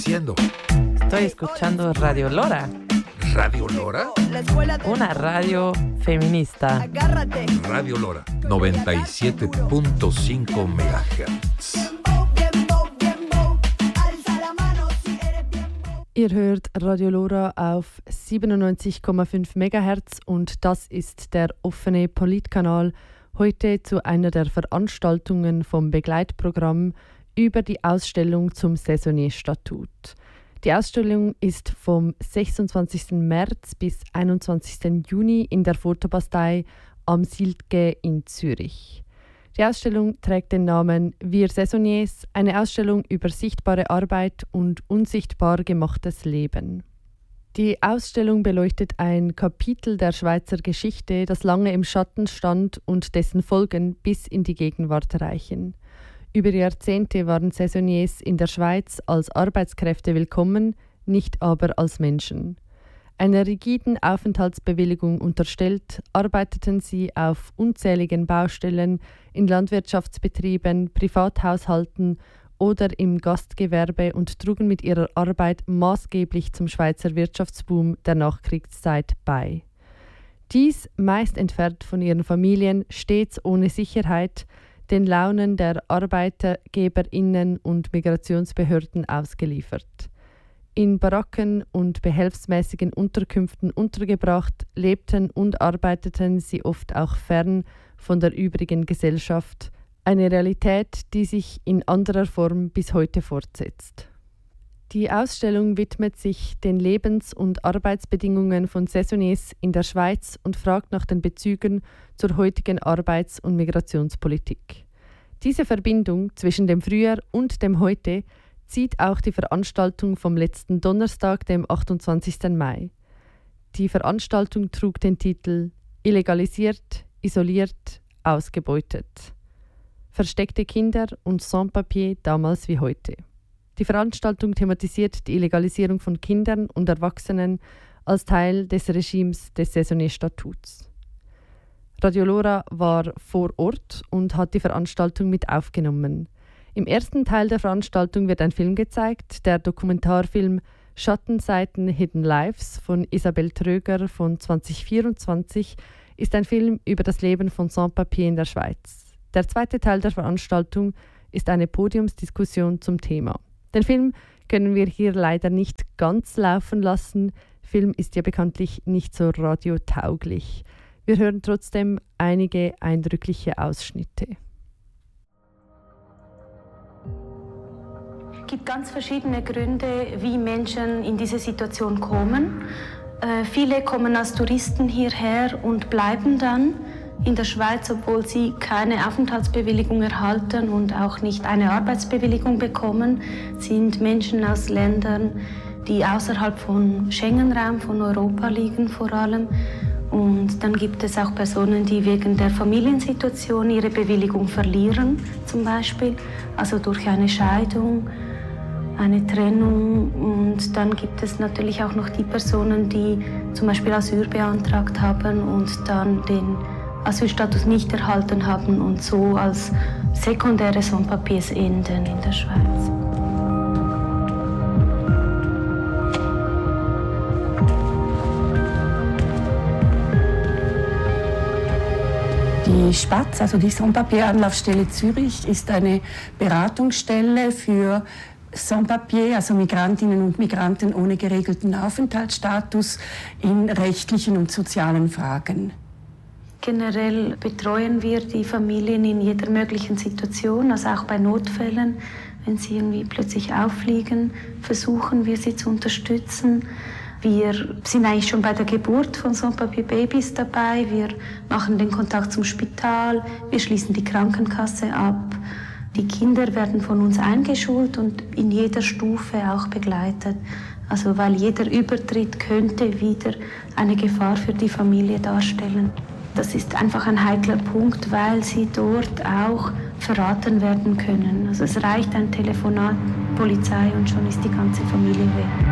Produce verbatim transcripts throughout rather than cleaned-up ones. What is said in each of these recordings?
Haciendo. Estoy escuchando Radio Lora. ¿Radio Lora? Una radio feminista. Radio Lora, noventa y siete punto cinco megahertz. Ihr hört Radio Lora auf siebenundneunzig Komma fünf Megahertz und das ist der offene Politkanal. Heute zu einer der Veranstaltungen vom Begleitprogramm über die Ausstellung zum Saisonnier-Statut. Die Ausstellung ist vom sechsundzwanzigsten März bis einundzwanzigsten Juni in der Fotobastei am Siltge in Zürich. Die Ausstellung trägt den Namen Wir Saisonniers, eine Ausstellung über sichtbare Arbeit und unsichtbar gemachtes Leben. Die Ausstellung beleuchtet ein Kapitel der Schweizer Geschichte, das lange im Schatten stand und dessen Folgen bis in die Gegenwart reichen. Über Jahrzehnte waren Saisonniers in der Schweiz als Arbeitskräfte willkommen, nicht aber als Menschen. Einer rigiden Aufenthaltsbewilligung unterstellt, arbeiteten sie auf unzähligen Baustellen, in Landwirtschaftsbetrieben, Privathaushalten oder im Gastgewerbe und trugen mit ihrer Arbeit maßgeblich zum Schweizer Wirtschaftsboom der Nachkriegszeit bei. Dies meist entfernt von ihren Familien, stets ohne Sicherheit, den Launen der ArbeitgeberInnen und Migrationsbehörden ausgeliefert. In Baracken und behelfsmäßigen Unterkünften untergebracht, lebten und arbeiteten sie oft auch fern von der übrigen Gesellschaft, eine Realität, die sich in anderer Form bis heute fortsetzt. Die Ausstellung widmet sich den Lebens- und Arbeitsbedingungen von Saisonniers in der Schweiz und fragt nach den Bezügen zur heutigen Arbeits- und Migrationspolitik. Diese Verbindung zwischen dem Früher und dem Heute zieht auch die Veranstaltung vom letzten Donnerstag, dem achtundzwanzigsten Mai. Die Veranstaltung trug den Titel »Illegalisiert, isoliert, ausgebeutet. Versteckte Kinder und Sans-Papier damals wie heute«. Die Veranstaltung thematisiert die Illegalisierung von Kindern und Erwachsenen als Teil des Regimes des Saisonnier-Statuts. Radio Lora war vor Ort und hat die Veranstaltung mit aufgenommen. Im ersten Teil der Veranstaltung wird ein Film gezeigt, der Dokumentarfilm Schattenseiten Hidden Lives von Isabel Tröger von zweitausendvierundzwanzig ist ein Film über das Leben von Sans-Papier in der Schweiz. Der zweite Teil der Veranstaltung ist eine Podiumsdiskussion zum Thema. Den Film können wir hier leider nicht ganz laufen lassen. Film ist ja bekanntlich nicht so radiotauglich. Wir hören trotzdem einige eindrückliche Ausschnitte. Es gibt ganz verschiedene Gründe, wie Menschen in diese Situation kommen. Äh, viele kommen als Touristen hierher und bleiben dann in der Schweiz, obwohl sie keine Aufenthaltsbewilligung erhalten und auch nicht eine Arbeitsbewilligung bekommen, sind Menschen aus Ländern, die außerhalb von Schengen-Raum, von Europa liegen vor allem. Und dann gibt es auch Personen, die wegen der Familiensituation ihre Bewilligung verlieren, zum Beispiel, also durch eine Scheidung, eine Trennung. Und dann gibt es natürlich auch noch die Personen, die zum Beispiel Asyl beantragt haben und dann den Asylstatus nicht erhalten haben und so als sekundäre Sans-Papiers enden in der Schweiz. Die Spatz, also die Sans-Papier-Anlaufstelle Zürich, ist eine Beratungsstelle für Sans-Papier, also Migrantinnen und Migranten ohne geregelten Aufenthaltsstatus in rechtlichen und sozialen Fragen. Generell betreuen wir die Familien in jeder möglichen Situation, also auch bei Notfällen. Wenn sie irgendwie plötzlich auffliegen, versuchen wir sie zu unterstützen. Wir sind eigentlich schon bei der Geburt von Sans-Papier-Babys dabei. Wir machen den Kontakt zum Spital, wir schließen die Krankenkasse ab. Die Kinder werden von uns eingeschult und in jeder Stufe auch begleitet. Also weil jeder Übertritt könnte wieder eine Gefahr für die Familie darstellen. Das ist einfach ein heikler Punkt, weil sie dort auch verraten werden können. Also es reicht ein Telefonat, Polizei und schon ist die ganze Familie weg.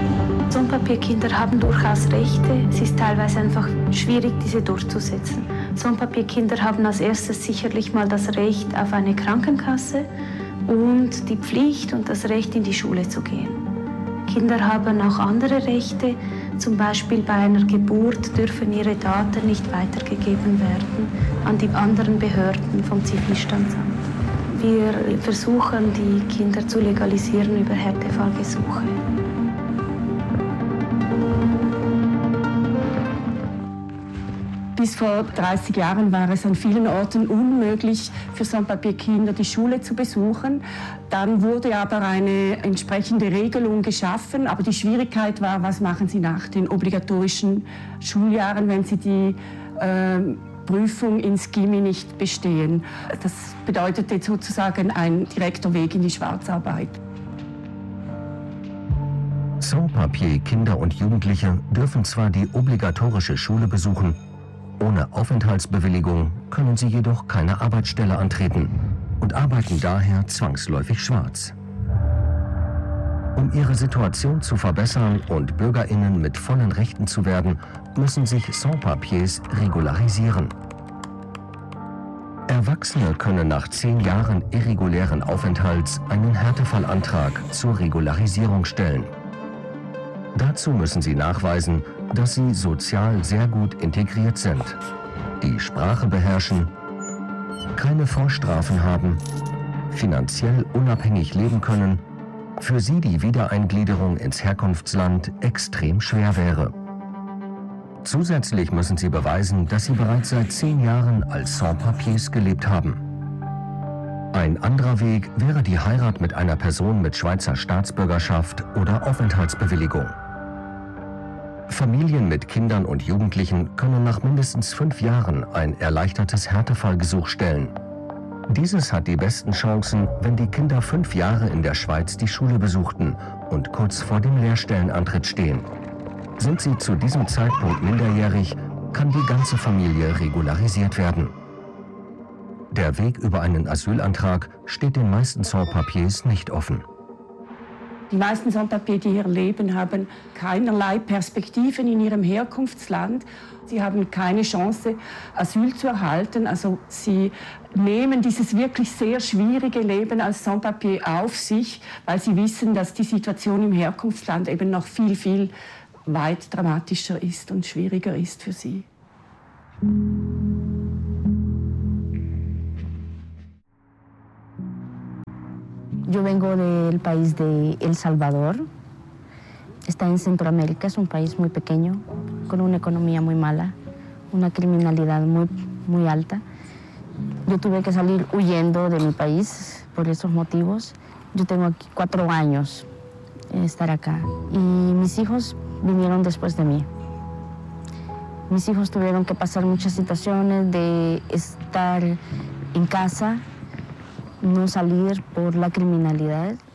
Sans-Papier-Kinder haben durchaus Rechte. Es ist teilweise einfach schwierig, diese durchzusetzen. Sans-Papier-Kinder haben als erstes sicherlich mal das Recht auf eine Krankenkasse und die Pflicht und das Recht, in die Schule zu gehen. Kinder haben auch andere Rechte, zum Beispiel bei einer Geburt dürfen ihre Daten nicht weitergegeben werden an die anderen Behörden vom Zivilstandsamt. Wir versuchen, die Kinder zu legalisieren über Härtefallgesuche. Bis vor dreißig Jahren war es an vielen Orten unmöglich, für Sans-Papier-Kinder die Schule zu besuchen. Dann wurde aber eine entsprechende Regelung geschaffen. Aber die Schwierigkeit war, was machen Sie nach den obligatorischen Schuljahren, wenn Sie die äh, Prüfung ins Gimmi nicht bestehen. Das bedeutete sozusagen ein direkter Weg in die Schwarzarbeit. Sans-Papier-Kinder und Jugendliche dürfen zwar die obligatorische Schule besuchen, ohne Aufenthaltsbewilligung können sie jedoch keine Arbeitsstelle antreten und arbeiten daher zwangsläufig schwarz. Um ihre Situation zu verbessern und BürgerInnen mit vollen Rechten zu werden, müssen sich Sans-Papiers regularisieren. Erwachsene können nach zehn Jahren irregulären Aufenthalts einen Härtefallantrag zur Regularisierung stellen. Dazu müssen sie nachweisen, dass sie sozial sehr gut integriert sind, die Sprache beherrschen, keine Vorstrafen haben, finanziell unabhängig leben können, für sie die Wiedereingliederung ins Herkunftsland extrem schwer wäre. Zusätzlich müssen sie beweisen, dass sie bereits seit zehn Jahren als Sans-Papiers gelebt haben. Ein anderer Weg wäre die Heirat mit einer Person mit Schweizer Staatsbürgerschaft oder Aufenthaltsbewilligung. Familien mit Kindern und Jugendlichen können nach mindestens fünf Jahren ein erleichtertes Härtefallgesuch stellen. Dieses hat die besten Chancen, wenn die Kinder fünf Jahre in der Schweiz die Schule besuchten und kurz vor dem Lehrstellenantritt stehen. Sind sie zu diesem Zeitpunkt minderjährig, kann die ganze Familie regularisiert werden. Der Weg über einen Asylantrag steht den meisten Sans-Papiers nicht offen. Die meisten Sans-Papiers, die hier leben, haben keinerlei Perspektiven in ihrem Herkunftsland. Sie haben keine Chance, Asyl zu erhalten. Also sie nehmen dieses wirklich sehr schwierige Leben als Sans-Papier auf sich, weil sie wissen, dass die Situation im Herkunftsland eben noch viel, viel weit dramatischer ist und schwieriger ist für sie. Yo vengo del país de El Salvador. Está en Centroamérica, es un país muy pequeño, con una economía muy mala, una criminalidad muy, muy alta. Yo tuve que salir huyendo de mi país por esos motivos. Yo tengo aquí cuatro años en estar acá y mis hijos vinieron después de mí. Mis hijos tuvieron que pasar muchas situaciones de estar en casa, no salir por la criminalidad.